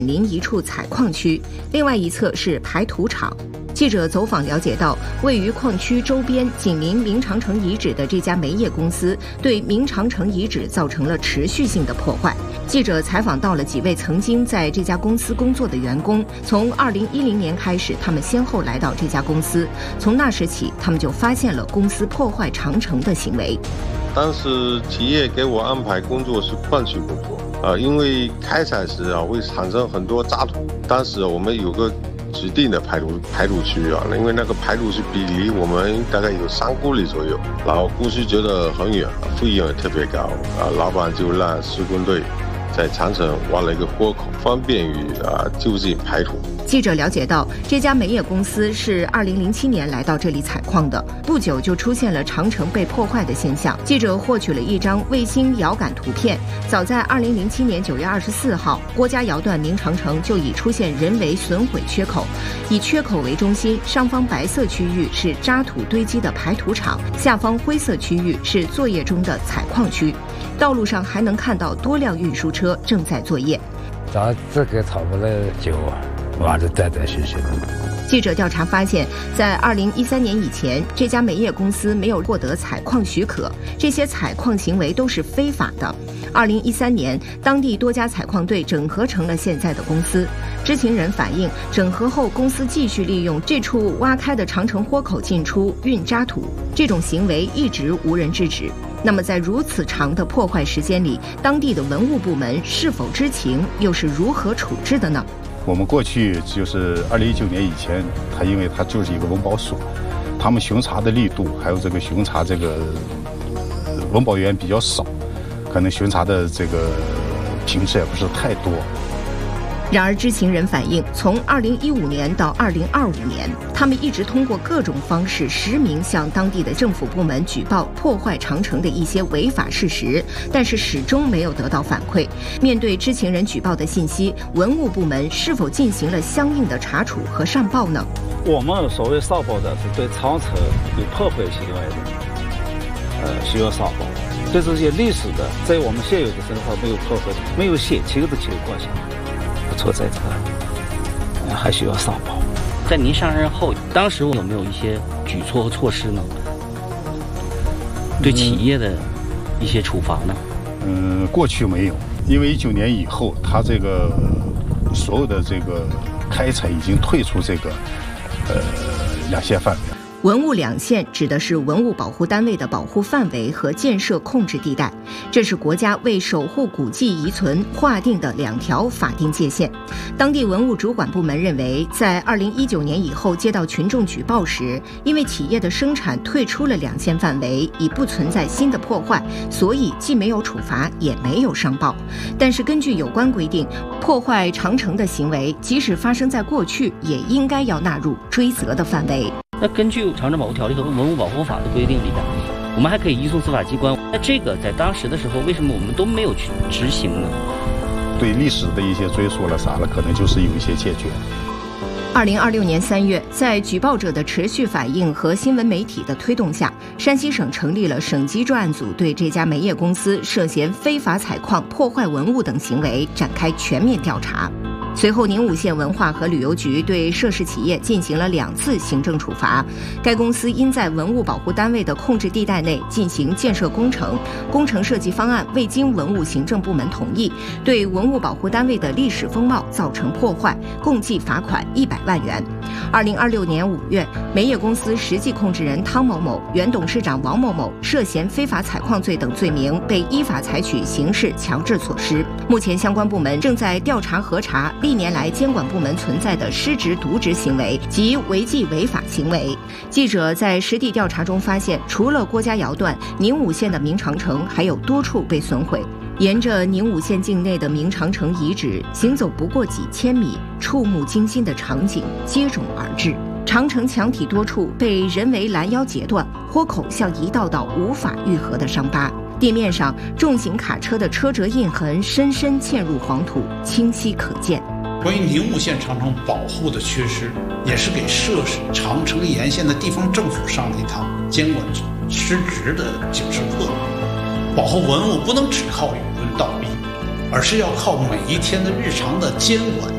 临一处采矿区，另外一侧是排土场。记者走访了解到，位于矿区周边紧邻明长城遗址的这家煤业公司对明长城遗址造成了持续性的破坏。记者采访到了几位曾经在这家公司工作的员工，从2010年开始，他们先后来到这家公司，从那时起，他们就发现了公司破坏长城的行为。 当时企业给我安排工作是矿区工作，因为开采时会产生很多渣土，当时我们有个指定的排土区因为那个排土区比离我们大概有3公里左右，然后公司觉得很远，费用也特别高，老板就让施工队在长城挖了一个豁口，方便于就近排土。 记者了解到，这家煤业公司是2007年来到这里采矿的，不久就出现了长城被破坏的现象。记者获取了一张卫星遥感图片，早在2007年9月24号，郭家窑段明长城就已出现人为损毁缺口，以缺口为中心，上方白色区域是渣土堆积的排土场，下方灰色区域是作业中的采矿区。道路上还能看到多辆运输车正在作业。 咱这个差不多9完了断断续续。 记者调查发现，在2013年以前，这家煤业公司没有获得采矿许可，这些采矿行为都是非法的。2013年，当地多家采矿队整合成了现在的公司。知情人反映，整合后公司继续利用这处挖开的长城豁口进出运渣土，这种行为一直无人制止。那么在如此长的破坏时间里，当地的文物部门是否知情，又是如何处置的呢？ 我们过去就是2019年以前，因为它就是一个文保所，他们巡查的力度还有这个巡查这个文保员比较少，可能巡查的这个频次也不是太多。 然而，知情人反映，从2015年到2025年，他们一直通过各种方式实名向当地的政府部门举报破坏长城的一些违法事实，但是始终没有得到反馈。面对知情人举报的信息，文物部门是否进行了相应的查处和上报呢？ 我们所谓上报的是对长城有破坏行为的，需要上报。对这些历史的，在我们现有的生活没有破坏、没有险情的情况下，错在这个还需要上报。 在您上任后，当时有没有一些举措和措施呢？对企业的一些处罚呢？ 过去没有，因为19年以后，它这个所有的这个开采已经退出这个两县范围。 文物两县指的是文物保护单位的保护范围和建设控制地带，这是国家为守护古迹遗存划定的2条法定界限。当地文物主管部门认为，在2019年以后接到群众举报时，因为企业的生产退出了2县范围，已不存在新的破坏，所以既没有处罚，也没有上报。但是根据有关规定，破坏长城的行为，即使发生在过去，也应该要纳入追责的范围。 那根据《长城保护条例》和《文物保护法》的规定里边，我们还可以移送司法机关。那这个在当时的时候，为什么我们都没有去执行呢？ 对历史的一些追溯了啥了，可能就是有一些解决。 2026年3月，在举报者的持续反映和新闻媒体的推动下，山西省成立了省级专案组，对这家煤业公司涉嫌非法采矿、破坏文物等行为展开全面调查。随后，宁武县文化和旅游局对涉事企业进行了2次行政处罚。该公司因在文物保护单位的控制地带内进行建设工程，工程设计方案未经文物行政部门同意，对文物保护单位的历史风貌造成破坏，共计罚款100万元。2026年5月，煤业公司实际控制人汤某某、原董事长王某某涉嫌非法采矿罪等罪名，被依法采取刑事强制措施。目前，相关部门正在调查核查历年来监管部门存在的失职渎职行为及违纪违法行为。记者在实地调查中发现，除了郭家窑段，宁武县的明长城还有多处被损毁。沿着宁武县境内的明长城遗址行走不过几千米，触目惊心的场景接踵而至。长城墙体多处被人为拦腰截断，豁口像一道道无法愈合的伤疤。地面上重型卡车的车辙印痕深深嵌入黄土，清晰可见。 关于宁武县长城保护的缺失，也是给涉长城沿线的地方政府上了一堂监管失职的警示课。保护文物不能只靠语文道义，而是要靠每一天的日常的监管